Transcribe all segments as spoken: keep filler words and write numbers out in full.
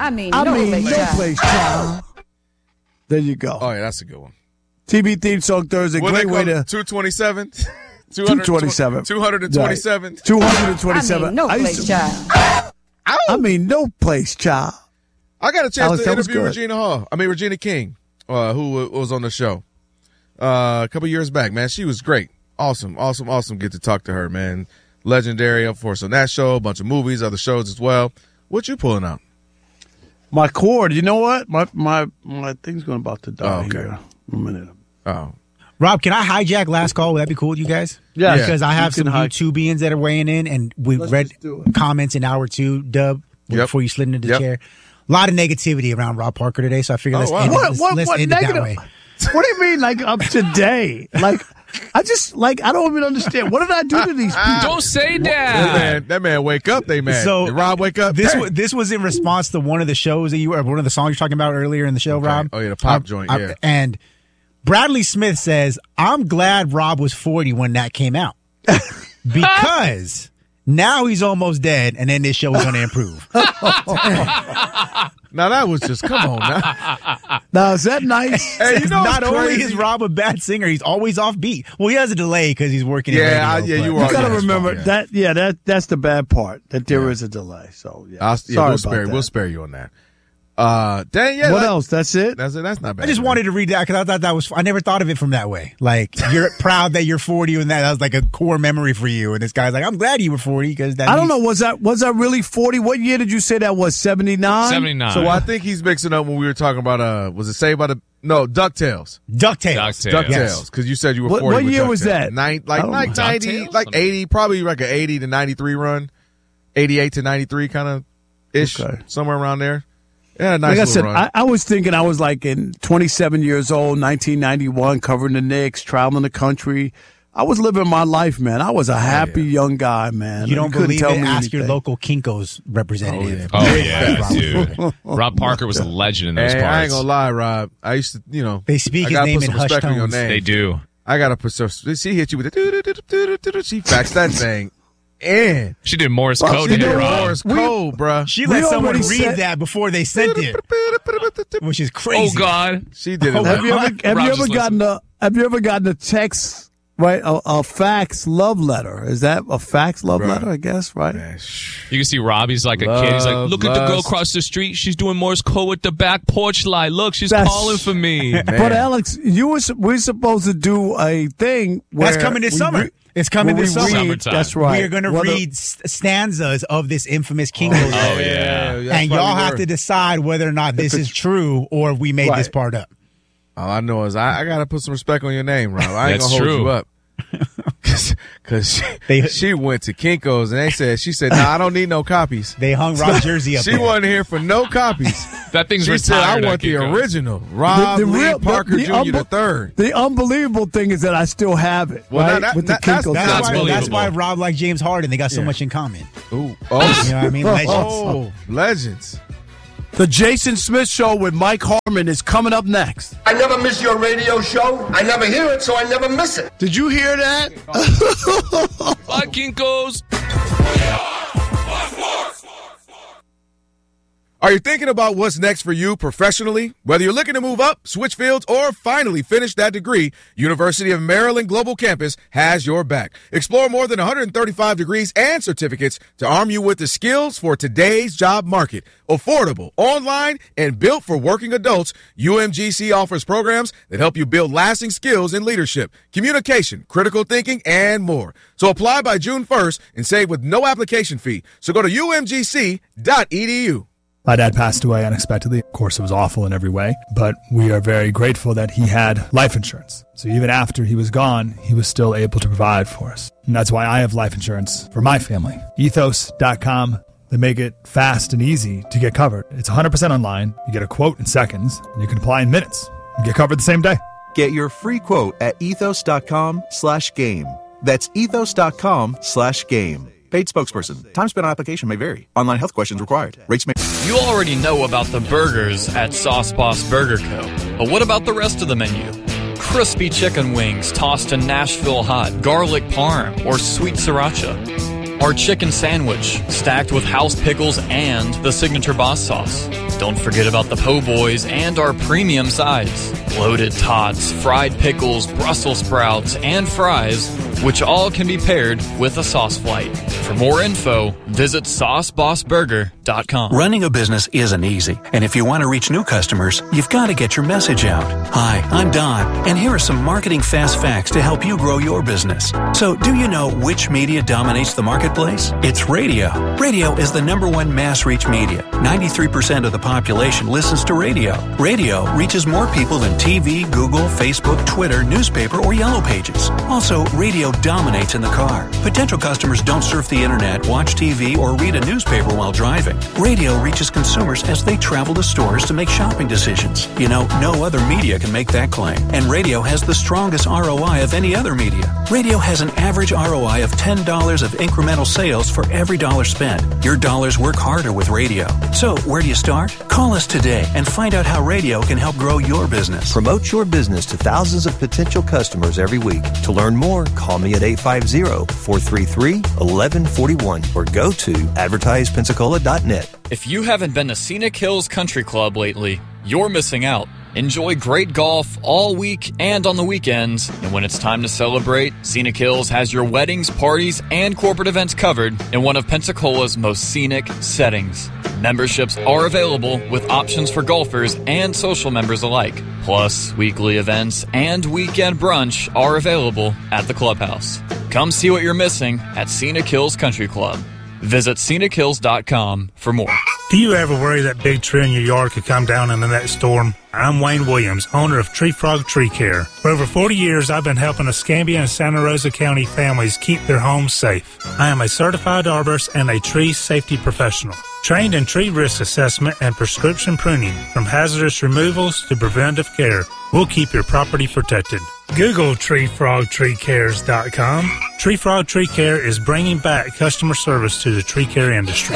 I mean, I no mean, place no child. place child. There you go. Oh, yeah, that's a good one. T V theme song Thursday. What Great they way call to. it? two twenty-seven? two twenty-seven. two twenty-seven. two twenty-seven. I mean, no I used place to- child. I mean, no place child. I got a chance Alex, to that was interview good. Regina Hall. I mean, Regina King, uh, who was on the show uh, a couple years back, man. She was great. Awesome, awesome, awesome. Get to talk to her, man. Legendary, of course, on that show, a bunch of movies, other shows as well. What you pulling out? My cord. You know what? My my my thing's going about to die Oh, okay. here. A minute. Oh, Rob, can I hijack last call? Would that be cool with you guys? Yeah. Because I have You some can hi- YouTubians that are weighing in, and we Let's read just do it. comments in hour two, Dub, Yep. before you slid into the Yep. chair. A lot of negativity around Rob Parker today, so I figured Oh, let's wow. end, it, What let's, what let's what end it that negative? way. What do you mean, like up to date? Like, I just like I don't even understand. What did I do to these people? Don't say that that. man, that man, wake up, they mad. So Did Rob wake up? This Dang. was, this was in response to one of the shows that you were, one of the songs you're talking about earlier in the show, Okay. Rob. Oh, yeah, the pop I- joint, I- yeah. And Bradley Smith says, "I'm glad Rob was forty when that came out because now he's almost dead, and then this show is going to improve." Now that was just come on now. Now is that nice? Hey, you know Not what's only crazy? is Rob a bad singer, he's always offbeat. Well, he has a delay because he's working. in Yeah, radio, I- yeah, but- you You are. got to yeah, remember yeah. that. Yeah, that that's the bad part. That there is a delay. So yeah, I'll, yeah, sorry we'll about spare that. we'll spare you on that. Uh, dang, yeah. What that- else? That's it. That's it. That's not bad. I just man. wanted to read that because I thought that was. I never thought of it from that way. Like you're proud that you're forty, and that, that was like a core memory for you. And this guy's like, "I'm glad you were forty because that." I don't means- know. Was that was that really forty? What year did you say that was? Seventy nine. seventy-nine. So I think he's mixing up when we were talking about uh, was it Saved by the no DuckTales? DuckTales. DuckTales. DuckTales, Yes. because you said you were What- forty. what with year was DuckTales. that? Nine, like Oh, like ninety, DuckTales? like eighty, probably like an eighty to ninety three run, eighty eight to ninety three kind of ish, Okay. somewhere around there. Yeah, nice Like I little said, run. I, I was thinking I was like in twenty-seven years old, nineteen ninety-one, covering the Knicks, traveling the country. I was living my life, man. I was a happy young guy, man. You don't couldn't believe tell it? me Ask your anything. local Kinko's representative. Oh, yeah, dude. Rob Parker was a legend in those Hey, parts. I ain't gonna lie, Rob. I used to, you know, They speak I his gotta name put in some hushed respect on your tones. name. They do. I gotta put some. She hit you with the. She faxed that thing in. She did Morse Well, code you to know hit what? Rob. Morse code, bruh. She We let someone already read said- that before they sent it, which is Oh, crazy. God. She did it. Oh, like- Have you ever have Rob you just ever gotten a have you ever gotten a text, right? A, a fax love letter. Is that a fax love Right. letter? I guess, right? Man, shh. You can see Rob. He's like a kid. He's like, Love, look at the girl lust. across the street. She's doing Morse code with the back porch light. Look, she's That's- calling for me. Man. But Alex, you were sup- we're supposed to do a thing. Where That's coming this we summer. re- It's coming where this we summer. read- Summertime. That's right. We are going to Whether- read st- stanzas of this infamous Kinko's. Oh, letter. yeah. that's And why y'all we have were- to decide whether or not this is true or if we made this Right. part up. All I know is I, I gotta put some respect on your name, Rob. I ain't That's gonna hold true. you up. Cause, 'cause she, They- she went to Kinko's and they said she said, "Nah, I don't need no copies." They hung Rob's jersey up She there. wasn't here for no copies. That thing's She said, "I retired. want at the Kinko's. original, Rob The- the Lee real- Parker the Junior the unbe- third." The unbelievable thing is that I still have it. Well, right? that- With the that- that's- Kinko's That's, That's why, letter. that's why believable. Rob likes James Harden. They got so Yeah. much in common. Ooh, You know what I mean? Legends. oh, legends. The Jason Smith Show with Mike Harmon is coming up next. I never miss your radio show. I never hear it, so I never miss it. Did you hear that? Bye, Kinko's. Are you thinking about what's next for you professionally? Whether you're looking to move up, switch fields, or finally finish that degree, University of Maryland Global Campus has your back. Explore more than one hundred thirty-five degrees and certificates to arm you with the skills for today's job market. Affordable, online, and built for working adults, U M G C offers programs that help you build lasting skills in leadership, communication, critical thinking, and more. So apply by June first and save with no application fee. So go to U M G C dot E D U. My dad passed away unexpectedly. Of course, it was awful in every way, but we are very grateful that he had life insurance. So even after he was gone, he was still able to provide for us. And that's why I have life insurance for my family. ethos dot com. They make it fast and easy to get covered. It's one hundred percent online. You get a quote in seconds, and you can apply in minutes and get covered the same day. Get your free quote at ethos dot com slash game. That's ethos dot com slash game. Paid spokesperson. Time spent on application may vary. Online health questions required. Rates may... You already know about the burgers at Sauce Boss Burger Co. But what about the rest of the menu? Crispy chicken wings tossed in Nashville hot, garlic parm, or sweet sriracha. Our chicken sandwich stacked with house pickles and the signature boss sauce. Don't forget about the po' boys and our premium sides. Loaded tots, fried pickles, Brussels sprouts, and fries, which all can be paired with a sauce flight. For more info, visit sauce boss burger dot com. Running a business isn't easy, and if you want to reach new customers, you've got to get your message out. Hi, I'm Don, and here are some marketing fast facts to help you grow your business. So, do you know which media dominates the marketplace? It's radio. Radio is the number one mass reach media. ninety-three percent of the population listens to radio. Radio reaches more people than T V, Google, Facebook, Twitter, newspaper, or Yellow Pages. Also, radio dominates in the car. Potential customers don't surf the internet, watch T V, or read a newspaper while driving. Radio reaches consumers as they travel to stores to make shopping decisions. You know, no other media can make that claim. And radio has the strongest R O I of any other media. Radio has an average R O I of ten dollars of incremental sales for every dollar spent. Your dollars work harder with radio. So, where do you start? Call us today and find out how radio can help grow your business. Promote your business to thousands of potential customers every week. To learn more, call me at eight five zero, four three three, one one four one or go to advertise pensacola dot net. If you haven't been to Scenic Hills Country Club lately, you're missing out. Enjoy great golf all week and on the weekends. And when it's time to celebrate, Scenic Hills has your weddings, parties, and corporate events covered in one of Pensacola's most scenic settings. Memberships are available with options for golfers and social members alike. Plus, weekly events and weekend brunch are available at the clubhouse. Come see what you're missing at Scenic Hills Country Club. Visit scenic hills dot com for more. Do you ever worry that big tree in your yard could come down in the next storm? I'm Wayne Williams, owner of Tree Frog Tree Care. For over forty years, I've been helping Escambia and Santa Rosa County families keep their homes safe. I am a certified arborist and a tree safety professional, trained in tree risk assessment and prescription pruning, from hazardous removals to preventive care. We'll keep your property protected. Google tree frog tree cares dot com. Tree Frog Tree Care is bringing back customer service to the tree care industry.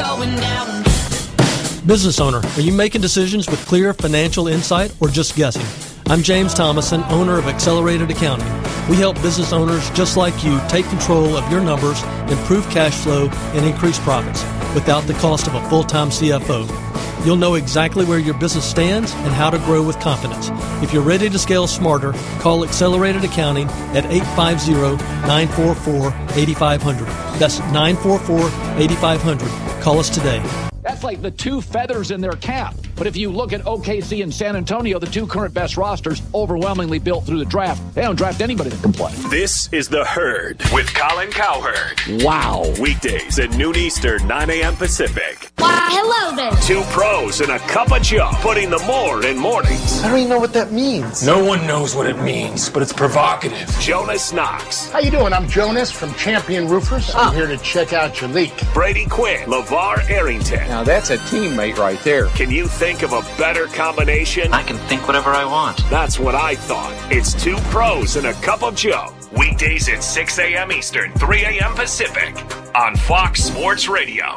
Business owner, are you making decisions with clear financial insight or just guessing? I'm James Thomason, owner of Accelerated Accounting. We help business owners just like you take control of your numbers, improve cash flow, and increase profits without the cost of a full-time C F O. You'll know exactly where your business stands and how to grow with confidence. If you're ready to scale smarter, call Accelerated Accounting at eight five zero, nine four four, eight five zero zero. That's nine four four, eight five zero zero. Call us today. That's like the two feathers in their cap. But if you look at O K C and San Antonio, the two current best rosters, overwhelmingly built through the draft, they don't draft anybody that can play. This is The Herd with Colin Cowherd. Wow. Weekdays at noon Eastern, nine a.m. Pacific. Why, hello there. Two pros and a cup of Joe, putting the more in mornings. I don't even know what that means. No one knows what it means, but it's provocative. Jonas Knox. How you doing? I'm Jonas from Champion Roofers. I'm oh. here to check out your leak. Brady Quinn. LeVar Arrington. Now that's a teammate right there. Can you think of a better combination? I can think whatever I want. That's what I thought. It's two pros and a cup of Joe. Weekdays at six a.m. Eastern, three a.m. Pacific on Fox Sports Radio.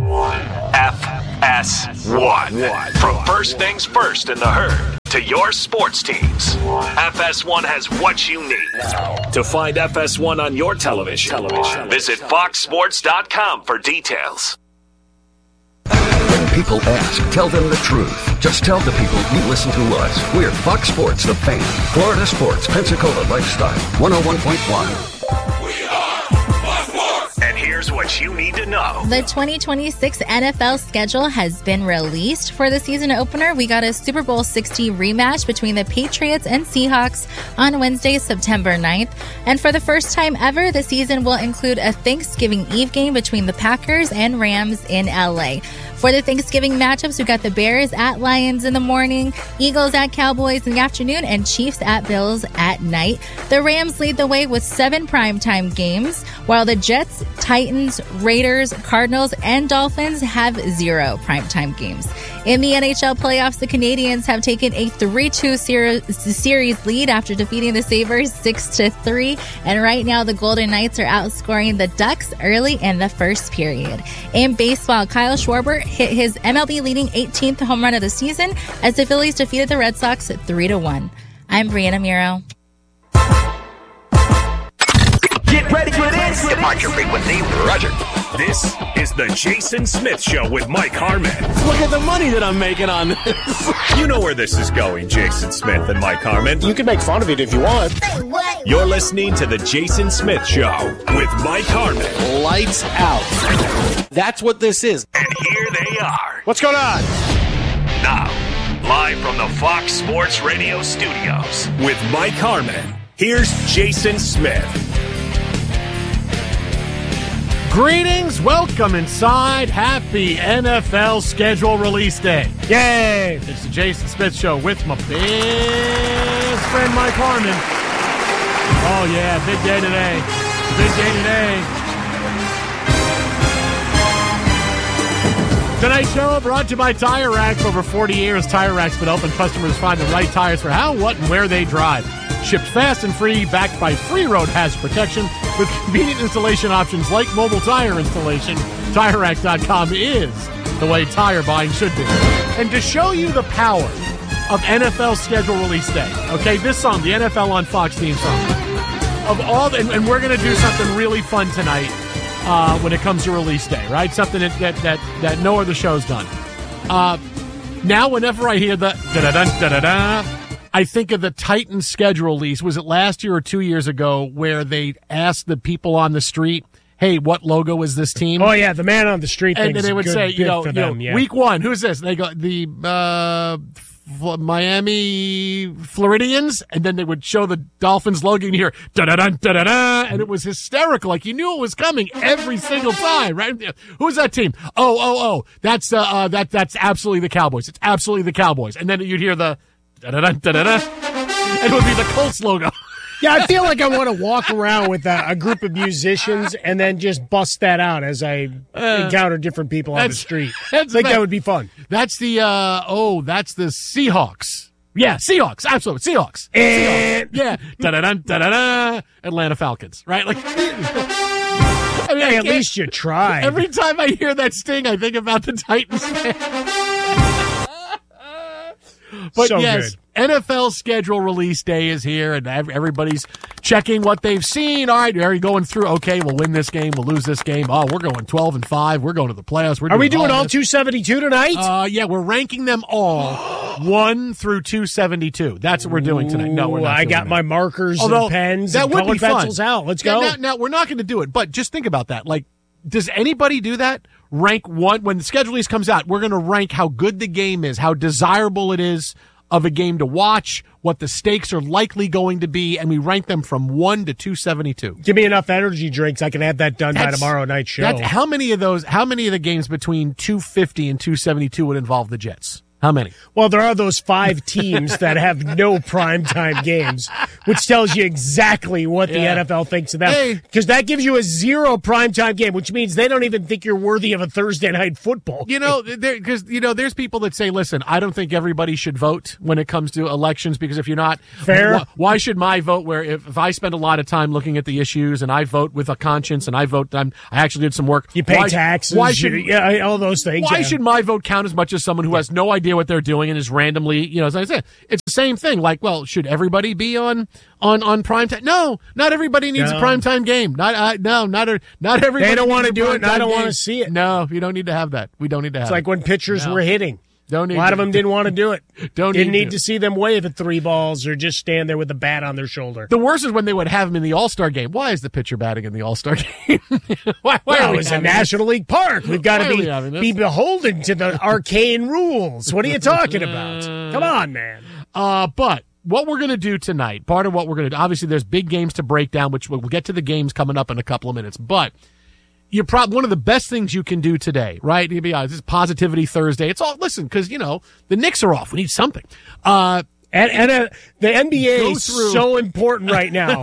F S one. From first things first in the Herd to your sports teams, F S one has what you need. To find F S one on your television, television. visit fox sports dot com for details. When people ask, tell them the truth. Just tell the people you listen to us. We're Fox Sports, The Fan, Florida Sports, Pensacola Lifestyle, one oh one point one. And here's what you need to know. The twenty twenty-six N F L schedule has been released. For the season opener, we got a Super Bowl sixty rematch between the Patriots and Seahawks on Wednesday, September ninth. And for the first time ever, the season will include a Thanksgiving Eve game between the Packers and Rams in L A. For the Thanksgiving matchups, we got the Bears at Lions in the morning, Eagles at Cowboys in the afternoon, and Chiefs at Bills at night. The Rams lead the way with seven primetime games, while the Jets, Titans, Raiders, Cardinals, and Dolphins have zero primetime games. In the N H L playoffs, the Canadiens have taken a three two series lead after defeating the Sabres six to three, and right now the Golden Knights are outscoring the Ducks early in the first period. In baseball, Kyle Schwarber hit his M L B leading eighteenth home run of the season as the Phillies defeated the Red Sox three to one. I'm Brianna Miro. Get ready for this. Departure frequency, Roger. This is the Jason Smith Show with Mike Harmon. Look at the money that I'm making on this. You know where this is going, Jason Smith and Mike Harmon. You can make fun of it if you want. You're listening to the Jason Smith Show with Mike Harmon. Lights out. That's what this is. And here they are. What's going on? Now, live from the Fox Sports Radio studios with Mike Harmon, here's Jason Smith. Greetings, welcome inside. Happy N F L schedule release day. Yay! It's the Jason Smith Show with my best friend Mike Harmon. Oh yeah, big day today. Big day today. Tonight's show brought to you by Tire Rack. For over forty years, Tire Rack's been helping customers find the right tires for how, what, and where they drive. Shipped fast and free, backed by free road hazard protection with convenient installation options like mobile tire installation. Tire Rack dot com is the way tire buying should be. And to show you the power of N F L schedule release day, okay, this song, the N F L on Fox theme song, of all, and, and we're going to do something really fun tonight. Uh, when it comes to release day, right? Something that that that, that no other show's done. Uh, now, whenever I hear the da-da-dun, da-da-da, I think of the Titans schedule release. Was it last year or two years ago where they asked the people on the street, hey, what logo is this team? Oh, yeah, the man on the street and then they would good, say, you know, for you them, know yeah. week one, who's this? And they go, the uh, Miami Floridians, and then they would show the Dolphins logo and you hear da-da-dun, da-da-da, and it was hysterical. Like you knew it was coming every single time, right? Who's that team? Oh, oh, oh, that's, uh, uh, that, that's absolutely the Cowboys. It's absolutely the Cowboys. And then you'd hear the da-da-dun, da-da-da, and it would be the Colts logo. Yeah, I feel like I want to walk around with a, a group of musicians and then just bust that out as I uh, encounter different people on the street. I think that would be fun. That's the, uh, oh, that's the Seahawks. Yeah, Seahawks. Absolutely. Seahawks. And Seahawks. Yeah. Da-da-dun, da-da-da. Atlanta Falcons. Right? Like, I mean, hey, I at least you tried. Every time I hear that sting, I think about the Titans. But so yes, good. N F L schedule release day is here, and everybody's checking what they've seen. All right, are you going through? Okay, we'll win this game, we'll lose this game. Oh, we're going twelve and five. We're going to the playoffs. We're are doing we doing all, all two seventy-two tonight? Uh, yeah, we're ranking them all one through two seventy-two. That's what we're doing tonight. No, we're not. I doing got that. my markers Although, and pens that and would colored be fun. pencils out. Let's go. Yeah, now, now, we're not going to do it, but just think about that. Like, does anybody do that? Rank one when the schedule release comes out. We're going to rank how good the game is, how desirable it is of a game to watch, what the stakes are likely going to be, and we rank them from one to two seventy-two. Give me enough energy drinks, I can have that done That's, by tomorrow night's show. That's, how many of those? How many of the games between two fifty and two seventy-two would involve the Jets? How many? Well, there are those five teams that have no primetime games, which tells you exactly what the Yeah. N F L thinks of them. Because that gives you a zero primetime game, which means they don't even think you're worthy of a Thursday night football You know, because you know, there's people that say, "Listen, I don't think everybody should vote when it comes to elections because if you're not Fair. wh- why should my vote? Where if, if I spend a lot of time looking at the issues and I vote with a conscience and I vote, I'm, I actually did some work. You pay why, taxes. Why should you, yeah, all those things. Why yeah. should my vote count as much as someone who has no idea what they're doing and is randomly, you know, as I said, it's the same thing. Like, well, should everybody be on on on prime time? No, not everybody needs No. a prime time game. Not uh, no, not a, not everybody. They don't want to needs a do it, and I primetime don't want game. to see it. No, you don't need to have that. We don't need to have It's it. like when pitchers No. were hitting. Don't need a lot to. of them didn't want to do it. Don't Didn't need need to. to see them wave at three balls or just stand there with a bat on their shoulder. The worst is when they would have him in the All-Star game. Why is the pitcher batting in the All-Star game? why, why well, are we it's a having National League park. We've got Why are we to having be, this? be beholden to the arcane rules. What are you talking about? Come on, man. Uh, but what we're going to do tonight, part of what we're going to do, obviously there's big games to break down, which we'll, we'll get to the games coming up in a couple of minutes. But you're probably one of the best things you can do today, right? To be honest, this is Positivity Thursday. It's all, listen, because, you know, the Knicks are off. We need something. Uh, And, and uh, the N B A Go is through- so important right now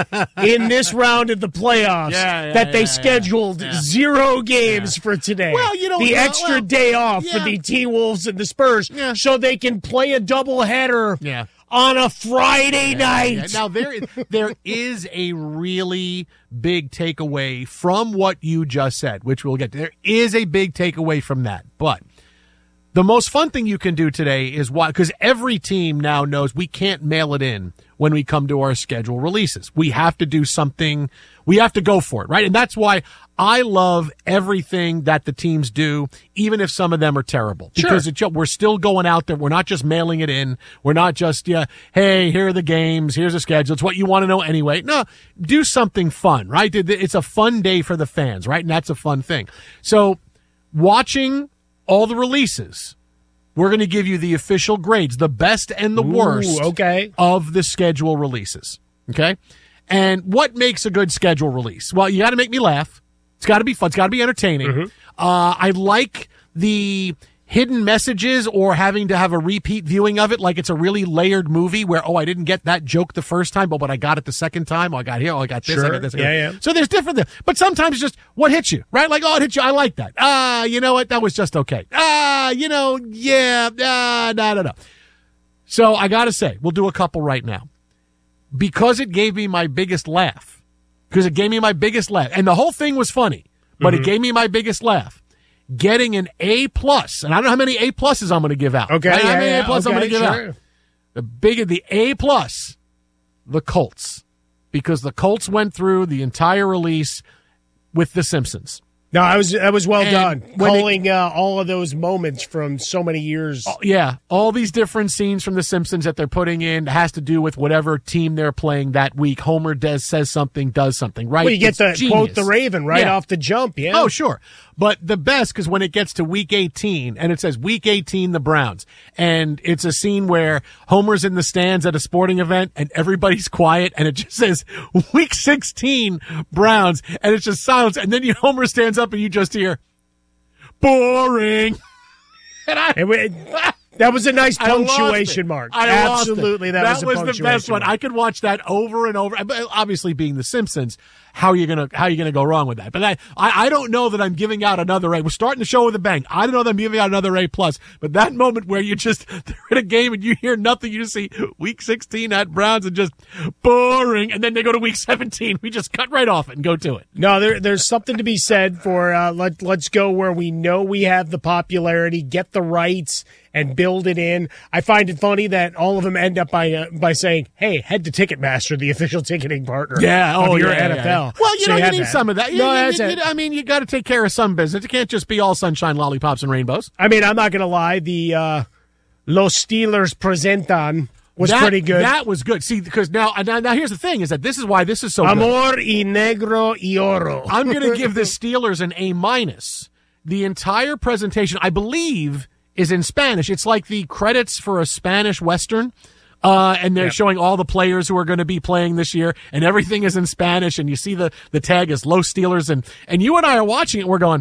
in this round of the playoffs Yeah, yeah, that they yeah, scheduled yeah. zero games for today. Well, you know, the yeah, extra well, day off yeah. for the T-Wolves and the Spurs Yeah. so they can play a doubleheader Yeah. on a Friday night. Yeah. Now there, is, there is a really big takeaway from what you just said, which we'll get to. There is a big takeaway from that, but The most fun thing you can do today is why, because every team now knows we can't mail it in when we come to our schedule releases. We have to do something. We have to go for it, right? And that's why I love everything that the teams do, even if some of them are terrible. Because Sure. it, we're still going out there. We're not just mailing it in. We're not just, yeah, hey, here are the games. Here's the schedule. It's what you want to know anyway. No, do something fun, right? It's a fun day for the fans, right? And that's a fun thing. So watching all the releases, we're going to give you the official grades, the best and the Ooh, worst okay. of the schedule releases. Okay? And what makes a good schedule release? Well, you got to make me laugh. It's got to be fun. It's got to be entertaining. Mm-hmm. Uh, I like the hidden messages or having to have a repeat viewing of it, like it's a really layered movie where, oh, I didn't get that joke the first time, but when I got it the second time, oh, I got here, oh, I got this, Sure. I got this. I got Yeah, that. yeah. So there's different things. But sometimes it's just what hits you, right? Like, oh, it hit you. I like that. Ah, you know what? That was just okay. Ah, you know, yeah, ah, no, no, no. So I got to say, we'll do a couple right now. Because it gave me my biggest laugh. Because it gave me my biggest laugh. And the whole thing was funny, but Mm-hmm. it gave me my biggest laugh. Getting an A plus, and I don't know how many A pluses I'm going to give out. Okay, Right? yeah, how many yeah, A plus I'm okay, going to give sure. out? The bigger the A plus, the Colts, because the Colts went through the entire release with The Simpsons. No, I was that was well And done. when they- Calling uh, all of those moments from so many years. Yeah, all these different scenes from The Simpsons that they're putting in has to do with whatever team they're playing that week. Homer does says something, does something, right? Well, you get It's the genius. quote the Raven right Yeah. off the jump. Yeah. Oh, sure. But the best, because when it gets to week eighteen, and it says week eighteen, the Browns, and it's a scene where Homer's in the stands at a sporting event, and everybody's quiet, and it just says week sixteen, Browns, and it's just silence, and then you, Homer stands up, and you just hear, boring. And I... It wa- that was a nice I lost punctuation it. mark. I lost it. Absolutely, that, was, a was the punctuation best one. mark. I could watch that over and over. But obviously, being The Simpsons, how are you gonna how are you gonna go wrong with that? But I, I I don't know that I'm giving out another A. We're starting the show with a bang. I don't know that I'm giving out another A plus. But that moment where you just they're in a game and you hear nothing, you just see week sixteen at Browns and just boring, and then they go to week seventeen. We just cut right off it and go to it. No, there, there's something to be said for uh, let, let's go where we know we have the popularity, get the rights, and build it in. I find it funny that all of them end up by uh, by saying, hey, head to Ticketmaster, the official ticketing partner Yeah, of oh, your yeah, N F L. yeah. Well, you So know, you have need that. some of that. You- No, you- that's you- it. you- I mean, you got to take care of some business. It can't just be all sunshine, lollipops, and rainbows. I mean, I'm not going to lie. The uh, Los Steelers Presentan was That- pretty good. That was good. See, because now, now, now here's the thing: is that this is why this is so good. Amor y negro y oro. I'm going to give the Steelers an A minus. The entire presentation, I believe, is in Spanish. It's like the credits for a Spanish Western. Uh, and they're Yep. showing all the players who are going to be playing this year, and everything is in Spanish, and you see the, the tag is Los Steelers, and, and you and I are watching it, we're going,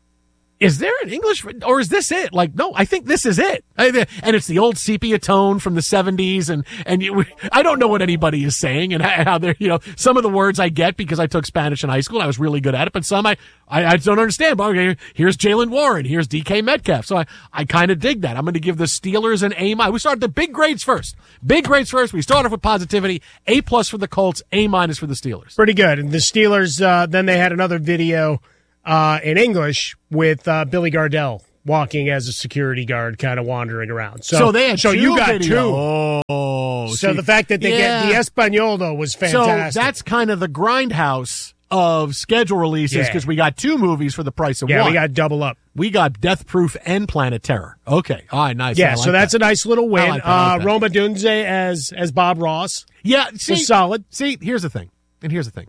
is there an English, or is this it? Like, no, I think this is it. And it's the old sepia tone from the seventies, and, and you, I don't know what anybody is saying, and how they're, you know, some of the words I get because I took Spanish in high school, and I was really good at it, but some I, I, I don't understand. But okay, here's Jalen Warren, here's D K Metcalf, so I, I kind of dig that. I'm going to give the Steelers an A minus. We started the big grades first. Big grades first. We start off with positivity. A plus for the Colts, A minus for the Steelers. Pretty good. And the Steelers, uh, then they had another video uh, in English with uh, Billy Gardell walking as a security guard, kind of wandering around. So, So they had so two you got video. two. Oh, So see, the fact that they yeah. get the Espanol, though, was fantastic. So that's kind of the grindhouse of schedule releases Yeah. because we got two movies for the price of yeah, one. we got double up. We got Death Proof and Planet Terror. Okay. All right, nice. I Yeah, like so that's that. a nice little win. I like that, I like uh, that. Roma Dunze as as Bob Ross. Yeah, see, was solid. See, here's the thing. And here's the thing.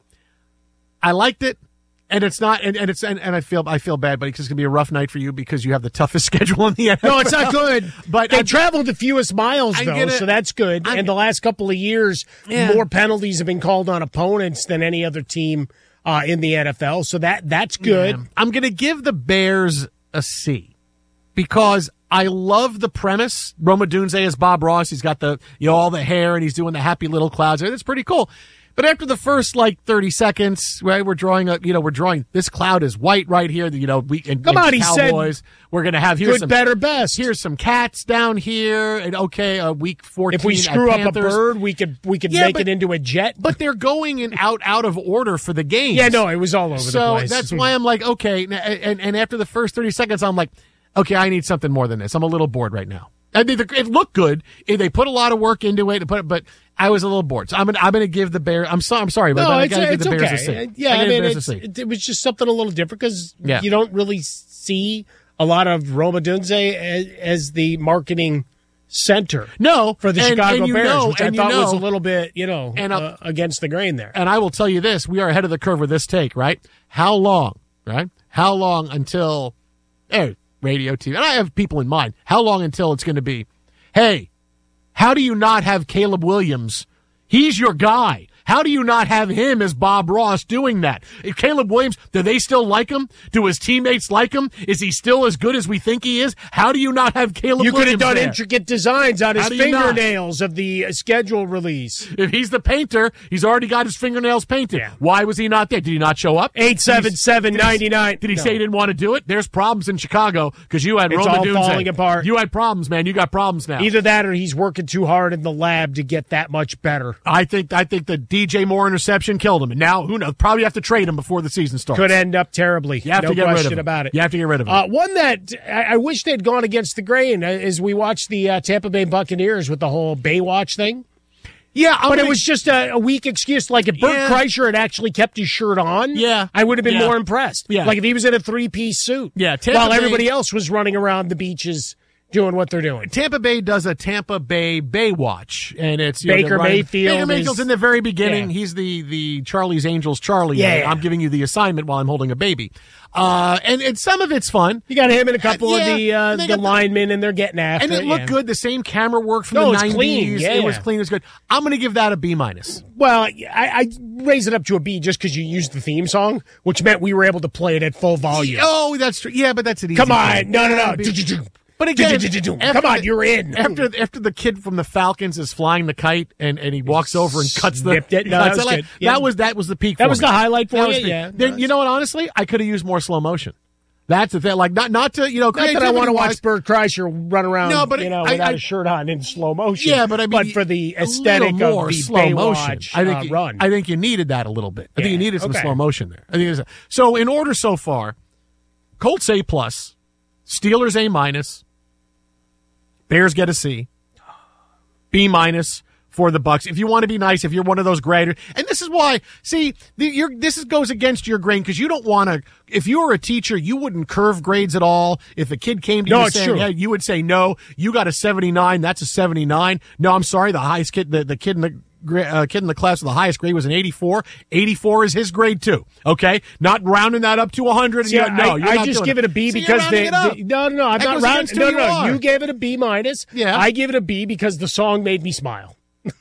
I liked it. And it's not, and, and it's, and, and I feel, I feel bad, but it's just gonna be a rough night for you because you have the toughest schedule in the N F L. No, it's not good. But they I- traveled the fewest miles, I'm though, gonna- so that's good. I'm- and the last couple of years, Yeah. more penalties have been called on opponents than any other team uh, in the N F L. So that that's good. Yeah. I'm gonna give the Bears a C because I love the premise. Roma Dunze is Bob Ross. He's got the, you know, all the hair and he's doing the happy little clouds. That's pretty cool. But after the first like thirty seconds, right, we're drawing a, you know, we're drawing this cloud is white right here. You know, we and, Come and on, he said Cowboys. We're gonna have here's Good, some better, best. here's some cats down here, and okay, uh, week fourteen. If we at screw up a Panthers. bird, we could we could Yeah, make but- it into a jet. But they're going in out out of order for the games. Yeah, no, it was all over so the place. that's why I'm like, okay. And, and and after the first thirty seconds, I'm like, okay, I need something more than this. I'm a little bored right now. I mean, it looked good. They put a lot of work into it, but but I was a little bored. So I'm gonna, I'm going to give the Bears. I'm sorry, I'm sorry, but no, I it's, got to give it's the Bears okay. a C. Yeah, I, I mean, it's, it, it was just something a little different because yeah. you don't really see a lot of Rome Odunze as, as the marketing center. No, for the and, Chicago and you Bears, know, which I and thought you know, was a little bit, you know, and uh, against the grain there. And I will tell you this: we are ahead of the curve with this take, right? How long, right? How long until, hey, radio, T V, and I have people in mind. How long until it's going to be, hey, how do you not have Caleb Williams? He's your guy. How do you not have him as Bob Ross doing that? If Caleb Williams, do they still like him? Do his teammates like him? Is he still as good as we think he is? How do you not have Caleb you Williams You could have done there? intricate designs on his How do you not? fingernails of the schedule release. If he's the painter, he's already got his fingernails painted. Yeah. Why was he not there? Did he not show up? eight seven seven, nine nine Did he no. say he didn't want to do it? There's problems in Chicago because you had It's Roma all Dunze. falling apart. You had problems, man. You got problems now. Either that or he's working too hard in the lab to get that much better. I think I think the D J Moore interception killed him, and now who knows? Probably have to trade him before the season starts. Could end up terribly. You have no to get question rid of him. about it. You have to get rid of him. Uh, one that I, I wish they'd gone against the grain uh, as we watched the uh, Tampa Bay Buccaneers with the whole Baywatch thing. Yeah, I'm but gonna, it was just a, a weak excuse. Like if Bert yeah. Kreischer had actually kept his shirt on, yeah, I would have been yeah. more impressed. Yeah. Like if he was in a three-piece suit, yeah, Tampa while Bay, everybody else was running around the beaches doing what they're doing. Tampa Bay does a Tampa Bay Baywatch, and it's you Baker know, Ryan, Mayfield. Baker Mayfield's is, in the very beginning. Yeah. He's the the Charlie's Angels Charlie. Yeah, I'm giving you the assignment while I'm holding a baby. Uh, and, and some of it's fun. You got him and a couple uh, of yeah, the uh, the, the linemen, and they're getting after and it. it looked yeah. good. The same camera work from no, the it's nineties. Clean. Yeah, it was yeah. clean. It was good. I'm going to give that a B minus. Well, I, I raised it up to a B just because you used the theme song, which meant we were able to play it at full volume. Oh, that's true. Yeah, but that's an easy Come on. thing. No, no, no. Yeah, But again, come on, you're in. After after the kid from the Falcons is flying the kite and, and he walks over and cuts the Snipped it. No, cuts that was it, good. Yeah. that was that was the peak. That for was me. the highlight for That you. was the- Yeah. Then, you know what? Honestly, I could have used more slow motion. That's the thing. Like not not to you know. Not that I want to creativity-wise- watch Bert Kreischer run around, No, but you know, I- without I- a shirt on in slow motion. Yeah, but I mean, but for the a aesthetic little of more the slow motion. Baywatch I think uh, you, run. I think you needed that a little bit. I think you Yeah, needed some okay. slow motion there. I think it's, so. In order so far, Colts A plus, Steelers A minus, Bears get a C, B minus for the Bucks. If you want to be nice, if you're one of those graders, and this is why, see, the, you're, this is, goes against your grain because you don't want to. If you were a teacher, you wouldn't curve grades at all. If a kid came to No, you it's saying, true. "Hey," you would say, "No, you got a seventy-nine. That's a seventy-nine." No, I'm sorry, the highest kid, the, the kid in the. Uh, kid in the class with the highest grade was an eighty-four. eighty-four is his grade too. Okay, not rounding that up to one hundred. See, no, I, you're I not just doing give it a B See, because you're they, rounding it up. they- no, no, no, I'm That not goes rounding. against who No, you no, are. you gave it a B minus. Yeah. I give it a B because the song made me smile.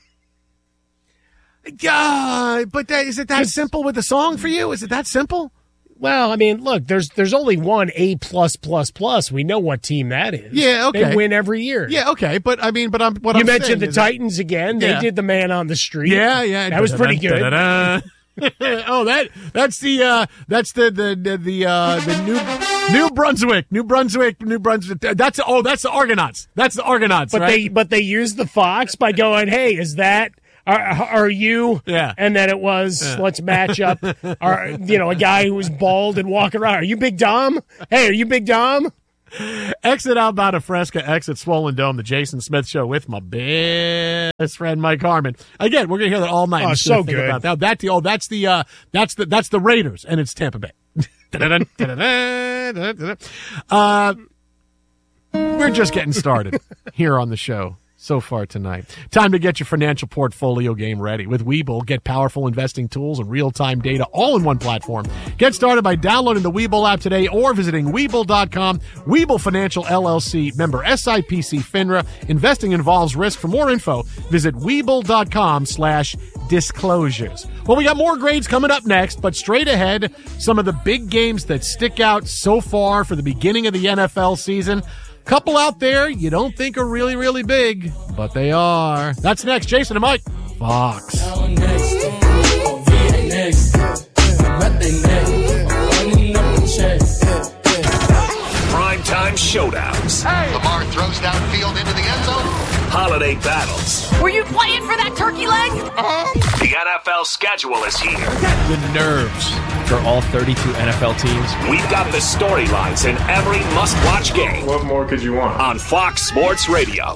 Yeah, but that, is it that simple with the song for you? Is it that simple? Well, I mean, look, there's there's only one A plus plus plus. We know what team that is. Yeah, okay. They win every year. Yeah, okay, but I mean, but I'm what you I'm mentioned saying the is Titans again. They Yeah. did the man on the street. Yeah, yeah, that was pretty good. Da-da-da. oh, that that's the uh, that's the the the, the uh, the new New Brunswick, New Brunswick, New Brunswick. That's oh, that's the Argonauts. That's the Argonauts. But right? they but they used the Fox by going, hey, is that are, are you? Yeah. And then it was Yeah. let's match up. Our, you know, a guy who was bald and walking around. Are you Big Dom? Hey, are you Big Dom? Exit Outbound of Fresca, exit Swollen Dome, the Jason Smith Show with my best friend Mike Harmon. Again, we're gonna hear that all night. Oh, Just so gonna think good. About that. That the oh, that's the uh, that's the that's the Raiders, and it's Tampa Bay. Da-da-da, da-da-da, da-da-da. uh, we're just getting started here on the show. So far tonight. Time to get your financial portfolio game ready. With Webull, get powerful investing tools and real-time data all in one platform. Get started by downloading the Webull app today or visiting Webull dot com. Webull Financial L L C, member S I P C FINRA. Investing involves risk. For more info, visit Webull dot com slash disclosures. Well, we got more grades coming up next, but straight ahead, some of the big games that stick out so far for the beginning of the N F L season. Couple out there you don't think are really, really big, but they are. That's next. Jason and Mike, Fox. Primetime showdowns. Hey. Lamar throws downfield into the end zone. Holiday battles. Were you playing for that turkey leg? The N F L schedule is here. The nerves for all thirty-two N F L teams. We've got the storylines in every must-watch game. What more could you want? On Fox Sports Radio.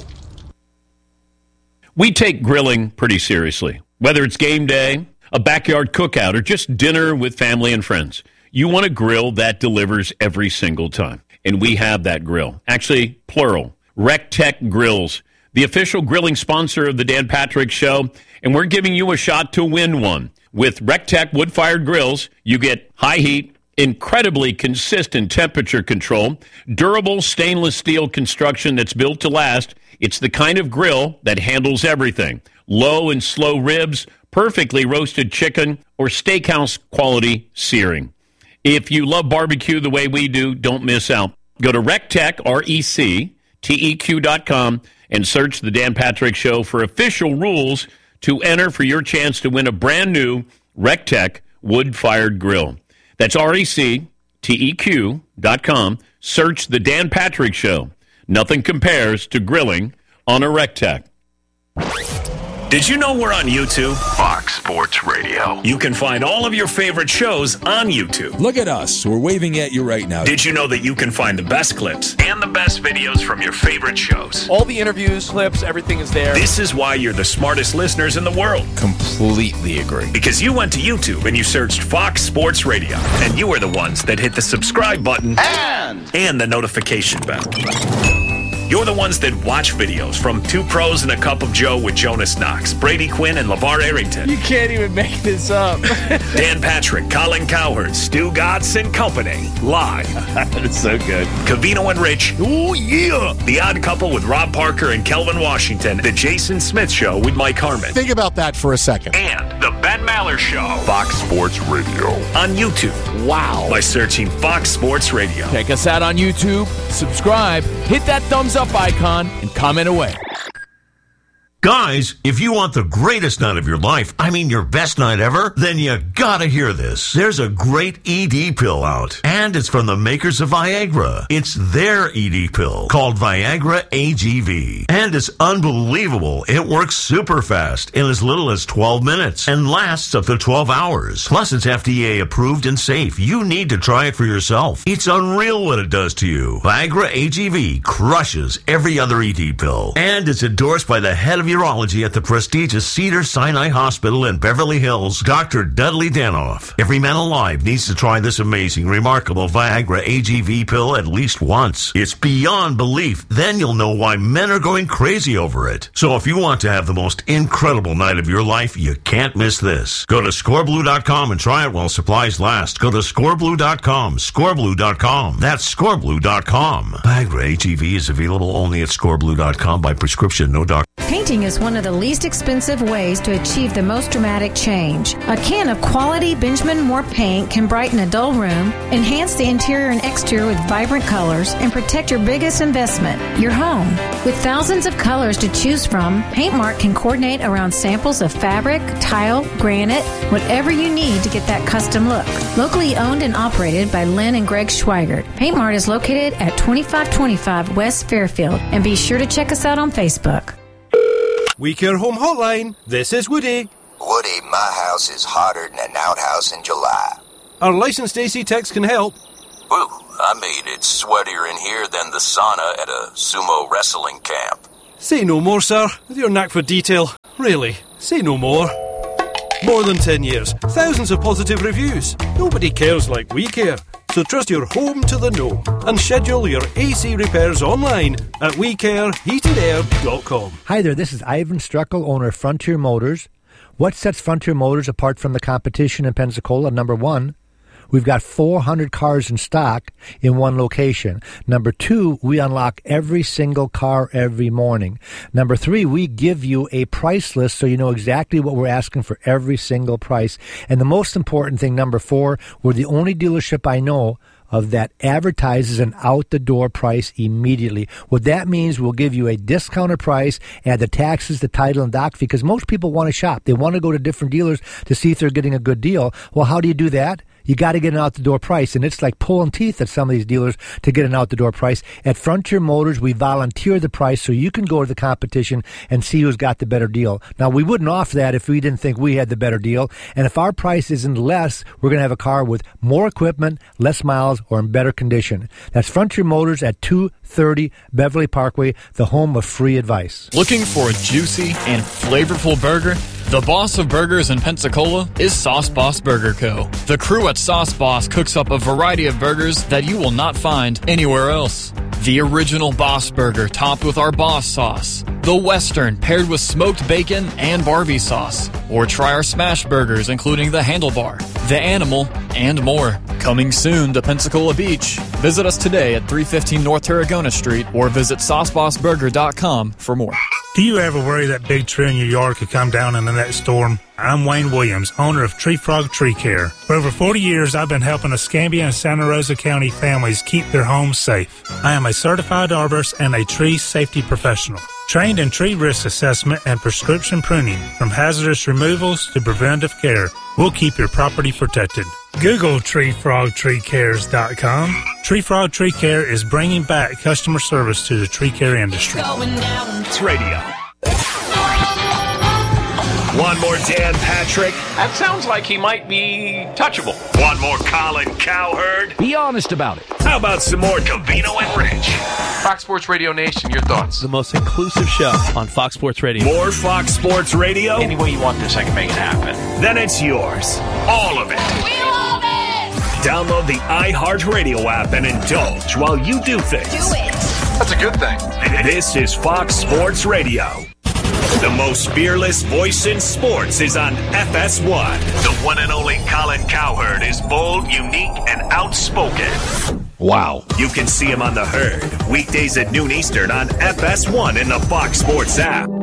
We take grilling pretty seriously. Whether it's game day, a backyard cookout, or just dinner with family and friends, you want a grill that delivers every single time. And we have that grill. Actually, plural. RecTech Grills, the official grilling sponsor of the Dan Patrick Show, and we're giving you a shot to win one. With RecTech wood-fired grills, you get high heat, incredibly consistent temperature control, durable stainless steel construction that's built to last. It's the kind of grill that handles everything. Low and slow ribs, perfectly roasted chicken, or steakhouse quality searing. If you love barbecue the way we do, don't miss out. Go to RecTech, R E C T E Q dot com, and search The Dan Patrick Show for official rules to enter for your chance to win a brand new RecTech wood-fired grill. That's R E C T E Q dot com. Search The Dan Patrick Show. Nothing compares to grilling on a RecTech. Did you know we're on YouTube? Fox Sports Radio. You can find all of your favorite shows on YouTube. Look at us. We're waving at you right now. Did you know that you can find the best clips and the best videos from your favorite shows? All the interviews, clips, everything is there. This is why you're the smartest listeners in the world. Completely agree. Because you went to YouTube and you searched Fox Sports Radio, and you were the ones that hit the subscribe button and, and the notification bell. You're the ones that watch videos from Two Pros and a Cup of Joe with Jonas Knox, Brady Quinn, and LeVar Arrington. You can't even make this up. Dan Patrick, Colin Cowherd, Stu Gatz and Company. Live. That's so good. Cavino and Rich. Oh, yeah. The Odd Couple with Rob Parker and Kelvin Washington. The Jason Smith Show with Mike Harmon. Think about that for a second. And The Ben Maller Show. Fox Sports Radio. On YouTube. Wow. By searching Fox Sports Radio. Check us out on YouTube. Subscribe. Hit that thumbs up icon and comment away. Guys, if you want the greatest night of your life, I mean your best night ever, then you gotta hear this. There's a great E D pill out, and it's from the makers of Viagra. It's their E D pill called Viagra A G V, and it's unbelievable. It works super fast in as little as twelve minutes and lasts up to twelve hours. Plus, it's F D A approved and safe. You need to try it for yourself. It's unreal what it does to you. Viagra A G V crushes every other E D pill, and it's endorsed by the head of urology at the prestigious Cedars-Sinai Hospital in Beverly Hills, Doctor Dudley Danoff. Every man alive needs to try this amazing, remarkable Viagra A G V pill at least once. It's beyond belief. Then you'll know why men are going crazy over it. So if you want to have the most incredible night of your life, you can't miss this. Go to score blue dot com and try it while supplies last. Go to score blue dot com, score blue dot com. That's score blue dot com. Viagra A G V is available only at score blue dot com by prescription, no doctor. Painting is one of the least expensive ways to achieve the most dramatic change. A can of quality Benjamin Moore paint can brighten a dull room, enhance the interior and exterior with vibrant colors, and protect your biggest investment, your home. With thousands of colors to choose from, Paintmark can coordinate around samples of fabric, tile, granite, whatever you need to get that custom look. Locally owned and operated by Lynn and Greg Schweigert, Paintmart is located at twenty-five twenty-five West Fairfield, and be sure to check us out on Facebook. We Care Home Hotline. This is Woody. Woody, my house is hotter than an outhouse in July. Our licensed A C techs can help. Woo, I mean, it's sweatier in here than the sauna at a sumo wrestling camp. Say no more, sir. With your knack for detail. Really, say no more. More than ten years, thousands of positive reviews. Nobody cares like we care. So trust your home to the know and schedule your A C repairs online at we care heated air dot com. Hi there, this is Ivan Struckel, owner of Frontier Motors. What sets Frontier Motors apart from the competition in Pensacola? Number one, we've got four hundred cars in stock in one location. Number two, we unlock every single car every morning. Number three, we give you a price list so you know exactly what we're asking for every single price. And the most important thing, number four, we're the only dealership I know of that advertises an out-the-door price immediately. What that means, we'll give you a discounted price, add the taxes, the title, and doc, because most people want to shop. They want to go to different dealers to see if they're getting a good deal. Well, how do you do that? you got to get an out-the-door price, and it's like pulling teeth at some of these dealers to get an out-the-door price. At Frontier Motors, we volunteer the price so you can go to the competition and see who's got the better deal. Now, we wouldn't offer that if we didn't think we had the better deal, and if our price isn't less, we're going to have a car with more equipment, less miles, or in better condition. That's Frontier Motors at two thirty Beverly Parkway, the home of free advice. Looking for a juicy and flavorful burger? The boss of burgers in Pensacola is Sauce Boss Burger Co. The crew at Sauce Boss cooks up a variety of burgers that you will not find anywhere else. The original Boss Burger topped with our Boss sauce. The Western paired with smoked bacon and Barbie sauce. Or try our smash burgers including the Handlebar, the Animal, and more. Coming soon to Pensacola Beach. Visit us today at three fifteen North Tarragona Street or visit sauce boss burger dot com for more. Do you ever worry that big tree in your yard could come down in the next storm? I'm Wayne Williams, owner of Tree Frog Tree Care. For over forty years, I've been helping Escambia and Santa Rosa County families keep their homes safe. I am a certified arborist and a tree safety professional. Trained in tree risk assessment and prescription pruning, from hazardous removals to preventive care, we'll keep your property protected. Google tree frog tree cares dot com. Tree Frog Tree Care is bringing back customer service to the tree care industry. It's radio. One more Dan Patrick. That sounds like he might be touchable. One more Colin Cowherd. Be honest about it. How about some more Cavino and Rich? Fox Sports Radio Nation, your thoughts? The most inclusive show on Fox Sports Radio. More Fox Sports Radio? Any way you want this, I can make it happen. Then it's yours. All of it. We love it! Download the iHeartRadio app and indulge while you do things. Do it. That's a good thing. This is Fox Sports Radio. The most fearless voice in sports is on F S one. The one and only Colin Cowherd is bold, unique, and outspoken. Wow. You can see him on The Herd, weekdays at noon Eastern on F S one in the Fox Sports app.